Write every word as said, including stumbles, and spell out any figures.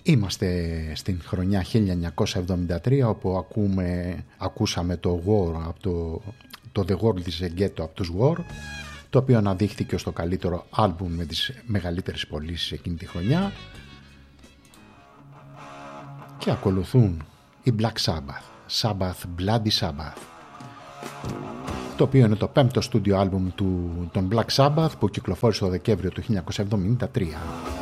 Είμαστε στην χρονιά χίλια εννιακόσια εβδομήντα τρία, όπου ακούμε, ακούσαμε το War, από το, το The World is a Ghetto από τους War, το οποίο αναδείχθηκε ως το καλύτερο άλμπουμ με τις μεγαλύτερες πωλήσεις εκείνη τη χρονιά. Και ακολουθούν οι Black Sabbath, Sabbath, Bloody Sabbath, το οποίο είναι το πέμπτο στούντιο άλμπουμ του, των Black Sabbath, που κυκλοφόρησε το Δεκέμβριο του χίλια εννιακόσια εβδομήντα τρία.